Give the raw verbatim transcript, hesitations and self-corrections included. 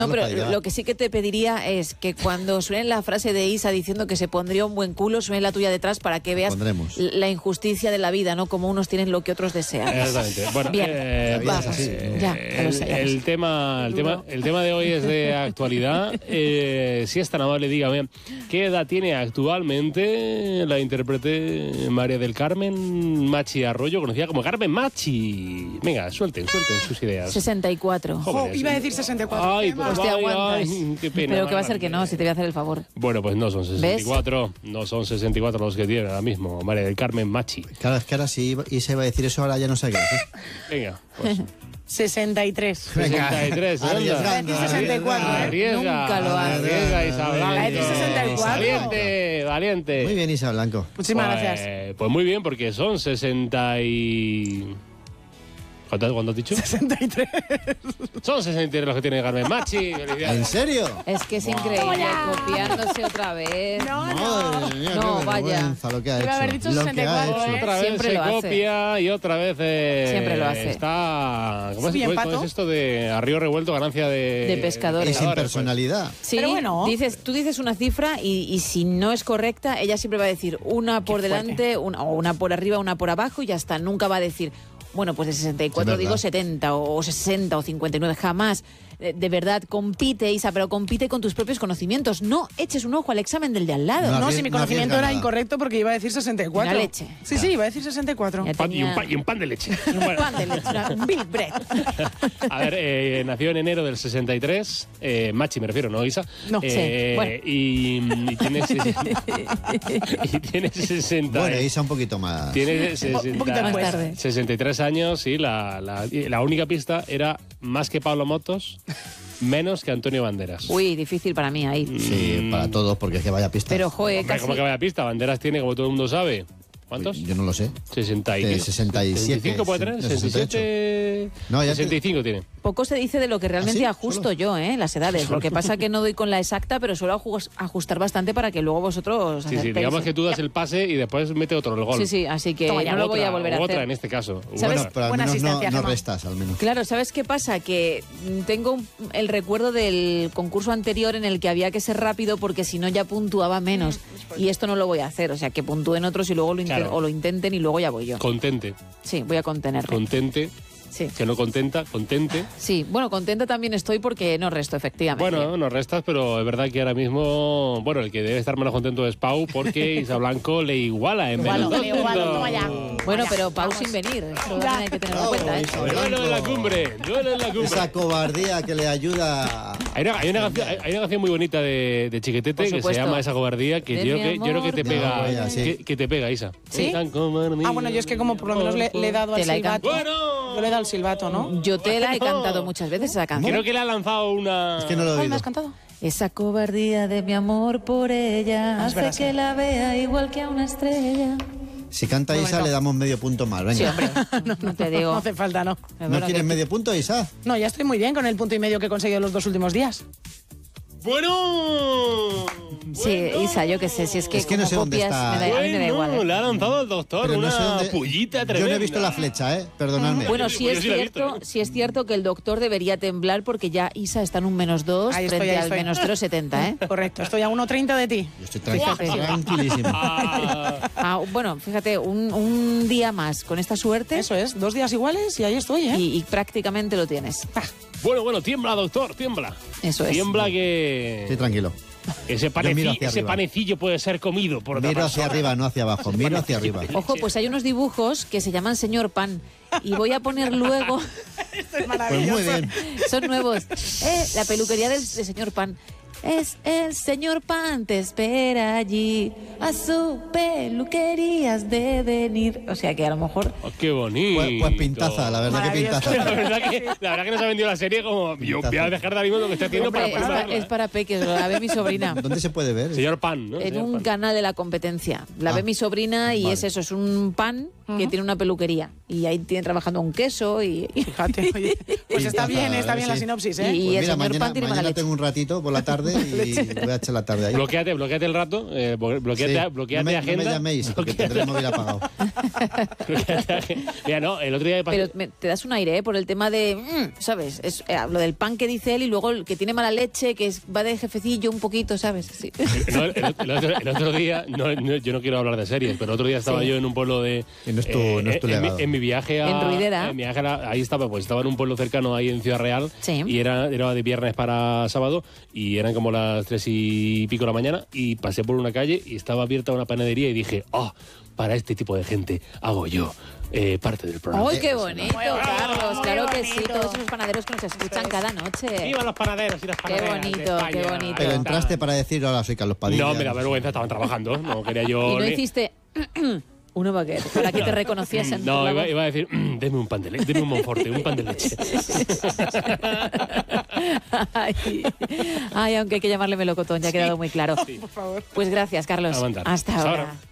No, pero lo que sí que te pediría es que cuando suene la frase de Isa diciendo que se pondría un buen culo, suene la tuya detrás para que veas la injusticia de la vida, ¿no? Como unos tienen lo que otros desean. Exactamente. Bueno, bien, eh, vamos. Eh, ya, el, sé, el, tema, el, tema, el tema de hoy es de actualidad. Eh, si es tan amable, dígame, ¿qué edad tiene actualmente la intérprete María del Carmen Machi Arroyo, conocida como Carmen Machi? Venga, suelten, suelten sus ideas. sesenta y cuatro. Oh, iba a decir sesenta y cuatro. Ay, pues te aguantas. Ay, qué pena. Pero que va a ser que no, si te voy a hacer el favor. Bueno, pues no son sesenta y cuatro. ¿Ves? No son sesenta y cuatro los que tiene ahora mismo María del Carmen Machi. Claro, es que ahora sí y se va a decir eso, ahora ya no sé qué decir. Venga, pues. sesenta y tres. sesenta y tres, arriesgando, sesenta y cuatro. Arriesga, Nunca lo hace. arriesga, Isa Blanco. Es sesenta y cuatro. Valiente, valiente. Muy bien, Isa Blanco. Muchísimas pues, gracias. Pues muy bien, porque son sesenta y... ¿Cuánto, ¿Cuánto has dicho? sesenta y tres. Son sesenta y tres los que tiene Carmen Machi. ¿En serio? Es que es increíble, copiándose otra vez. No, Madre no. mía, No, qué vaya. vergüenza lo que ha Iba hecho. a haber dicho Lo sesenta y que ha cuatro, hecho. ¿eh? Otra vez Siempre se lo hace. copia y otra vez eh, Siempre lo hace. está... ¿Cómo es, Sí, cómo es- empato. cómo es esto de a río revuelto ganancia de... De pescadores. Es sin pues. personalidad. Sí, Pero bueno. dices, tú dices una cifra y, y si no es correcta, ella siempre va a decir una por delante, una, o una por arriba, una por abajo y ya está. Nunca va a decir, bueno, pues de sesenta y cuatro Es verdad. digo setenta o sesenta o cincuenta y nueve, jamás. De, de verdad, compite, Isa, pero compite con tus propios conocimientos. No eches un ojo al examen del de al lado. No, No, arries- si mi no conocimiento arriesga era nada. incorrecto porque iba a decir sesenta y cuatro. Una leche. Sí, sí, iba a decir sesenta y cuatro. Ya Pan- y, un tenía- pan, y un pan de leche. Un pan de leche, una- un Big Bread. A ver, eh, nació en enero del sesenta y tres, eh, Machi me refiero, ¿no, Isa? No. Eh, Sí, bueno. y, y tiene ses- y tiene sesenta. Bueno, Isa un poquito más. Tiene Un poquito sesenta, más tarde. sesenta y tres años y la, la, y la única pista era más que Pablo Motos, menos que Antonio Banderas. Uy, difícil para mí ahí. Sí, para todos, porque es que vaya pista. Pero, joder, Hombre, casi... ¿cómo que vaya pista? Banderas tiene, como todo el mundo sabe. ¿Cuántos? Yo no lo sé. sesenta y Eh, sesenta y siete, sesenta y cinco puede tener, sí, sesenta y ocho. sesenta y siete. No, ya te- sesenta y cinco tiene. Poco se dice de lo que realmente ¿Ah, sí? ajusto ¿Solo? yo, ¿eh? Las edades. Lo que pasa que no doy con la exacta, pero suelo ajus- ajustar bastante para que luego vosotros Sí, sí, acertéis. digamos que tú das el pase y después mete otro el gol. Sí, sí, así que Toma ya, no lo otra, voy a volver a o otra hacer. en este caso. ¿Sabes? Bueno, pero al Buena menos no, asistencia, no Gemma. restas, al menos. Claro, ¿sabes qué pasa? Que mm, tengo un- el recuerdo del concurso anterior en el que había que ser rápido porque si no ya puntuaba menos. Y esto no lo voy a hacer, o sea, que puntúen otros y luego lo, inte- Claro. o lo intenten y luego ya voy yo. Contente, Sí, voy a contenerme. contente, Sí. que no contenta, contente. Sí, bueno, contenta también estoy porque no resto, efectivamente. Bueno, no restas, pero es verdad que ahora mismo, bueno, el que debe estar menos contento es Pau porque Isa Blanco le iguala en Igualo, menos le dos igualo, puntos. toma ya. Bueno, Vaya, pero Pau vamos. sin venir, eso Ya. también hay que tenerlo en Bravo, cuenta, ¿eh? Isa. Duelo en la cumbre, duelo en la cumbre. Esa cobardía que le ayuda. Hay una, hay, una canción, hay- hay una canción muy bonita de, de Chiquetete Por que se supuesto. llama Esa cobardía, que De yo, mi creo que yo creo que te amor, pega, no, vaya, sí. que, que te pega, Isa. ¿Sí? Esa cobardía. Ah, bueno, yo es que como por lo menos le, le he dado al Te la he silbato. Bueno. Yo le he dado al silbato, ¿no? Yo te la he Bueno. cantado muchas veces esa canción. Creo que le ha lanzado una... Es que no lo he ¿Cuál me oído. has cantado? Esa cobardía de mi amor por ella Ah, es hace verdad, que sí. la vea igual que a una estrella. Si canta Muy Isa, bonito. le damos medio punto más. Venga. Sí, hombre, no, te digo. No hace falta, ¿no. Es ¿No verdad quieres que- medio punto, Isa? No, ya estoy muy bien con el punto y medio que he conseguido los dos últimos días. Bueno. Sí, Isa, yo qué sé, si es que, Es que no como sé dónde copias, está. me da, a mí me da igual. Bueno, ¿eh? le ha lanzado el doctor Pero una no sé dónde. pullita Yo tremenda. no he visto la flecha, ¿eh? Perdonadme. Bueno, Yo sí sí es la he visto, cierto, ¿eh? sí es cierto que el doctor debería temblar porque ya Isa está en un menos dos Ahí estoy, frente ahí al estoy. menos cero coma setenta, ¿eh? Correcto, estoy a uno treinta de ti. Yo estoy tranqui- Fíjate. tranquilísimo. Ah, Ah, bueno, fíjate, un, un día más con esta suerte Eso es, dos días iguales y ahí estoy, ¿eh? y, y prácticamente lo tienes. bueno, bueno, tiembla, doctor, tiembla. Eso es. Tiembla que Estoy tranquilo. ese, Yo miro paneci- hacia ese arriba. panecillo puede ser comido por otra Miro hacia persona. arriba, no hacia abajo. Miro hacia arriba. Ojo, pues hay unos dibujos que se llaman Señor Pan y voy a poner luego, Esto es Pues maravilloso. muy bien. son nuevos, eh, la peluquería del, del Señor Pan. Es el Señor Pan, te espera allí, a su peluquería has de venir. O sea que a lo mejor... Oh, qué bonito. Pues, pues pintaza, la verdad que Maravilloso. La pintaza. verdad que, la verdad que nos ha vendido la serie como yo voy a dejar de ahora mismo lo que estoy haciendo Hombre, para es, pa- prepararla, es para peques, la ve mi sobrina. ¿Dónde se puede ver? Señor Pan, ¿no? En Señor un Pan. canal de la competencia. La Ah, ve mi sobrina y vale. es eso, es un pan que tiene una peluquería. Y ahí tiene trabajando un queso y... y- Fíjate, oye. Pues está Pintaza, bien, está ¿eh? bien la Sí. sinopsis, Y- ¿eh? y- Pues el mira, señor mañana, Pan tiene mala mañana leche. tengo un ratito por la tarde y voy a echar la tarde ahí. Bloqueate, bloqueate el rato, eh, blo- bloqueate, Sí, bloqueate no me, agenda. No me llaméis, porque tendré el móvil apagado. Mira, no, el otro día me pasó... Pero me- te das un aire, ¿eh? Por el tema de, mm, ¿sabes? Es, eh, lo del pan que dice él y luego el que tiene mala leche, que es, va de jefecillo un poquito, ¿sabes? Sí. No, el, el otro, el otro día, no, no, yo no quiero hablar de series, pero el otro día estaba Sí. yo en un pueblo de... Y no es tu- no es tu en, mi, legado. en mi viaje a... En Ruidera. en mi viaje a- ahí estaba, pues estaba en un pueblo cercano ahí en Ciudad Real. Sí. Y era, era de viernes para sábado y eran como las tres y pico de la mañana y pasé por una calle y estaba abierta una panadería y dije, oh, para este tipo de gente hago yo eh, parte del programa. ¡Ay, qué bonito, Muy bonito, Carlos! muy Claro que sí, bonito. todos esos panaderos que nos escuchan cada noche. ¡Viva los panaderos y las Qué panaderas! de bonito, España! qué bonito. Pero entraste para decir, hola, soy Carlos Padilla. No, me da vergüenza, estaban trabajando. No quería yo... Y no ni- hiciste uno baguette para que te reconociesen. No, por la iba, voz. iba a decir, "Mm, deme un pan de leche, deme un Monforte, un pan de leche. ay, ay, aunque hay que llamarle melocotón, ya ha quedado muy claro. Por favor. Pues gracias, Carlos. A mandar. Hasta Hasta ahora. ahora.